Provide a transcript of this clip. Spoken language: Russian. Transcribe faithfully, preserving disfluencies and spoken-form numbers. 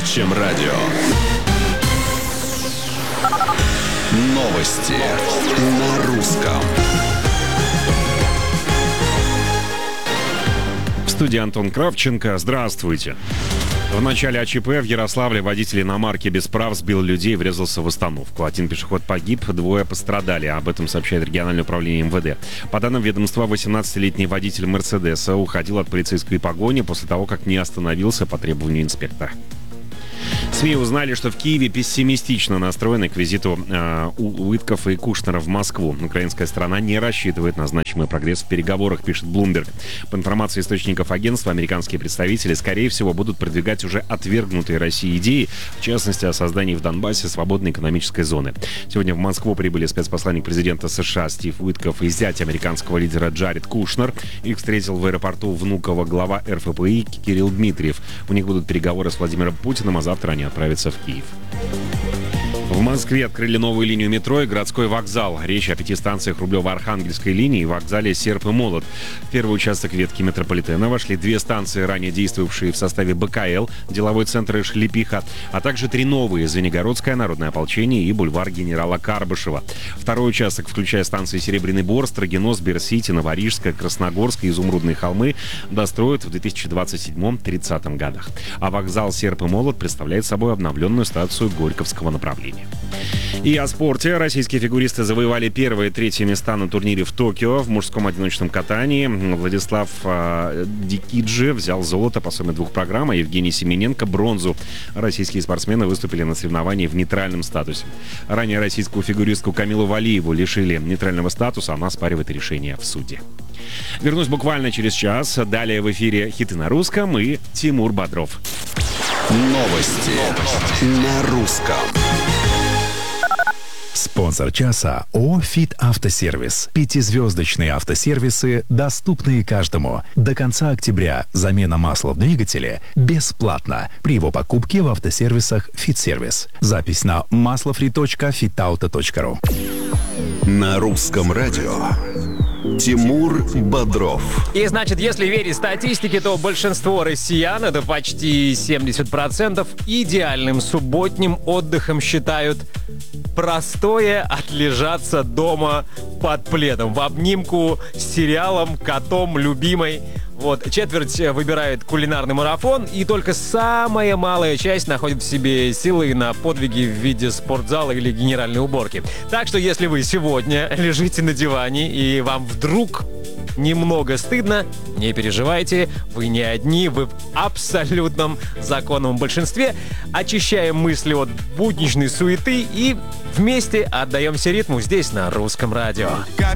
чем радио. Новости на русском. В студии Антон Кравченко. Здравствуйте. В начале АЧП в Ярославле водитель иномарки без прав сбил людей и врезался в остановку. Один пешеход погиб, двое пострадали. Об этом сообщает региональное управление эм вэ дэ. По данным ведомства, восемнадцатилетний водитель «Мерседеса» уходил от полицейской погони после того, как не остановился по требованию инспектора. СМИ узнали, что в Киеве пессимистично настроены к визиту э, Уитков и Кушнера в Москву. Украинская сторона не рассчитывает на значимый прогресс в переговорах, пишет Bloomberg. По информации источников агентства, американские представители, скорее всего, будут продвигать уже отвергнутые Россией идеи, в частности, о создании в Донбассе свободной экономической зоны. Сегодня в Москву прибыли спецпосланник президента США Стив Уитков и зять американского лидера Джаред Кушнер. Их встретил в аэропорту Внуково глава эр эф пэ и Кирилл Дмитриев. У них будут переговоры с Владимиром Путиным, а завтра они отправятся в Киев. В Москве открыли новую линию метро и городской вокзал. Речь о пяти станциях Рублево-Архангельской линии и вокзале «Серп и молот». В первый участок ветки метрополитена вошли две станции, ранее действовавшие в составе бэ ка эл, деловой центр и Шлепиха, а также три новые — Звенигородское, Народное ополчение и бульвар генерала Карбышева. Второй участок, включая станции Серебряный Бор, Строгино, Сбер-Сити, Новорижская, Красногорск и Изумрудные холмы, достроят в две тысячи двадцать седьмом — тридцатом годах. А вокзал «Серп и молот» представляет собой обновленную стацию Горьковского направления. И о спорте. Российские фигуристы завоевали первые и третье места на турнире в Токио в мужском одиночном катании. Владислав э, Дикиджи взял золото по сумме двух программ, а Евгений Семененко — бронзу. Российские спортсмены выступили на соревновании в нейтральном статусе. Ранее российскую фигуристку Камилу Валиеву лишили нейтрального статуса, она оспаривает решение в суде. Вернусь буквально через час. Далее в эфире хиты на русском и Тимур Бодров. Новости на русском. Спонсор часа ООО «Фит Автосервис». Пятизвездочные автосервисы, доступные каждому. До конца октября замена масла в двигателе бесплатна при его покупке в автосервисах «Фит-сервис». Запись на маслофри точка фитауто точка ру. На русском радио Тимур Бодров. И значит, если верить статистике, то большинство россиян, это почти семьдесят процентов, идеальным субботним отдыхом считают простое отлежаться дома под пледом, в обнимку с сериалом, котом, любимой. Вот, четверть выбирает кулинарный марафон, и только самая малая часть находит в себе силы на подвиги в виде спортзала или генеральной уборки. Так что, если вы сегодня лежите на диване и вам вдруг немного стыдно, не переживайте, вы не одни, вы в абсолютном законном большинстве. Очищаем мысли от будничной суеты и вместе отдаемся ритму здесь, на русском радио.